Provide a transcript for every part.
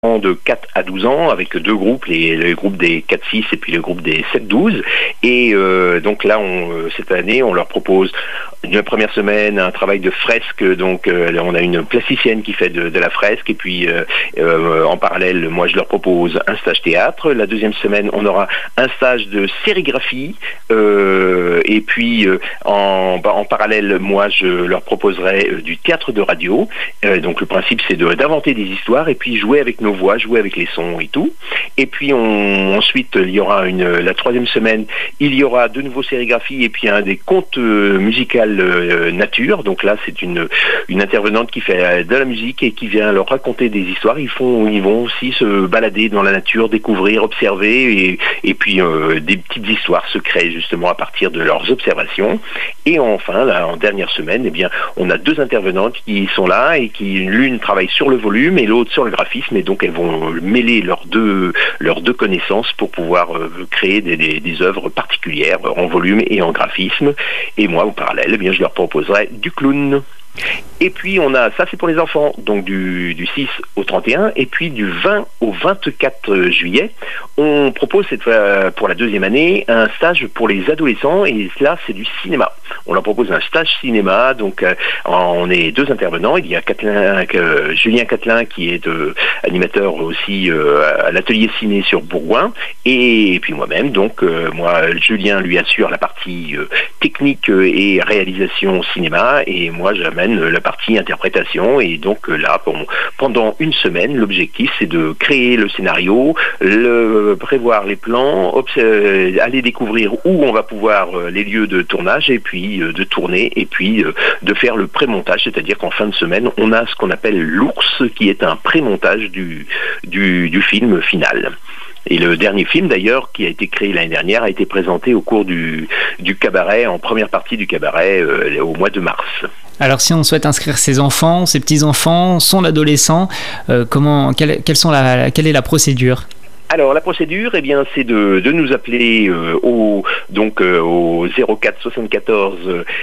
de 4 à 12 ans avec deux groupes, le groupe des 4-6 et puis le groupe des 7-12. Et donc là, cette année, on leur propose une première semaine un travail de fresque. Donc on a une plasticienne qui fait de la fresque et puis en parallèle, moi je leur propose un stage théâtre. La deuxième semaine, on aura un stage de sérigraphie et puis en parallèle, moi je leur proposerai du théâtre de radio. Donc le principe, c'est d'inventer des histoires et puis jouer avec nos voix, jouer avec les sons et tout. Et puis ensuite, il y aura la troisième semaine, il y aura de nouveau sérigraphie et puis des contes musicales nature. Donc là, c'est une intervenante qui fait de la musique et qui vient leur raconter des histoires. Ils vont aussi se balader dans la nature, découvrir, observer et puis des petites histoires se créent justement à partir de leurs observations. Et enfin, là, en dernière semaine, eh bien, on a deux intervenantes qui sont là et qui l'une travaille sur le volume et l'autre sur le graphisme. Et donc elles vont mêler leurs deux connaissances pour pouvoir créer des œuvres particulières en volume et en graphisme. Et moi, au parallèle, eh bien, je leur proposerai du clown. Et puis on a, ça c'est pour les enfants, donc du 6 au 31, et puis du 20 au 24 juillet, on propose cette fois, pour la deuxième année, un stage pour les adolescents, et là c'est du cinéma. On leur propose un stage cinéma, donc on est deux intervenants, il y a Julien Catelin qui est animateur aussi à l'atelier ciné sur Bourgoin, et puis moi-même, donc moi Julien lui assure la partie technique et réalisation cinéma, et moi j'amène la partie interprétation. Et donc là, pendant une semaine, l'objectif c'est de créer le scénario, prévoir les plans, aller découvrir où on va pouvoir les lieux de tournage et puis de tourner et puis de faire le pré-montage, c'est-à-dire qu'en fin de semaine, on a ce qu'on appelle l'ours qui est un pré-montage du film final. Et le dernier film, d'ailleurs, qui a été créé l'année dernière, a été présenté au cours du cabaret, en première partie du cabaret, au mois de mars. Alors, si on souhaite inscrire ses enfants, ses petits-enfants, son adolescent, quelle est la procédure ? Alors la procédure, eh bien, c'est de nous appeler au 04 74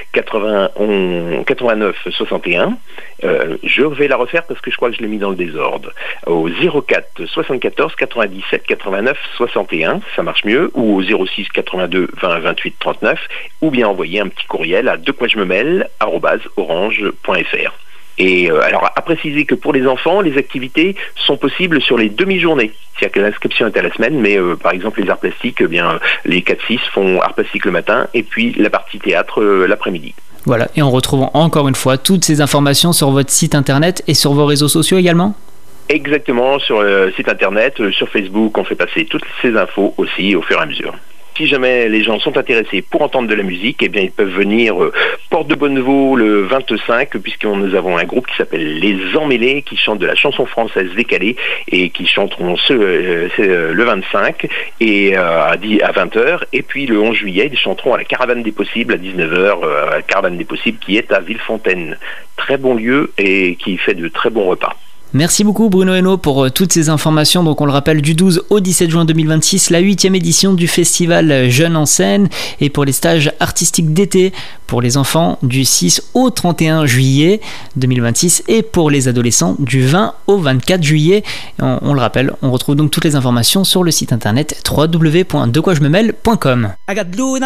89 61. Je vais la refaire parce que je crois que je l'ai mis dans le désordre. Au 04 74 97 89 61, ça marche mieux, ou au 06 82 20 28 39, ou bien envoyer un petit courriel à dequoijememêle@orange.fr. Et alors, à préciser que pour les enfants, les activités sont possibles sur les demi-journées. C'est-à-dire que l'inscription est à la semaine, mais par exemple, les arts plastiques, les 4-6 font arts plastiques le matin et puis la partie théâtre l'après-midi. Voilà, et on retrouve encore une fois toutes ces informations sur votre site internet et sur vos réseaux sociaux également ? Exactement, sur le site internet, sur Facebook, on fait passer toutes ces infos aussi au fur et à mesure. Si jamais les gens sont intéressés pour entendre de la musique, eh bien ils peuvent venir Porte de Bonnevaux le 25, puisque nous avons un groupe qui s'appelle Les Emmêlés, qui chante de la chanson française décalée et qui chanteront le 25 et à 20h. Et puis le 11 juillet, ils chanteront à la Caravane des Possibles à 19h, la Caravane des Possibles qui est à Villefontaine. Très bon lieu et qui fait de très bons repas. Merci beaucoup Bruno Hainaut pour toutes ces informations. Donc on le rappelle, du 12 au 17 juin 2026, la 8e édition du festival Jeunes en scène, et pour les stages artistiques d'été pour les enfants du 6 au 31 juillet 2026 et pour les adolescents du 20 au 24 juillet. On le rappelle, on retrouve donc toutes les informations sur le site internet www.dequoijememêle.com.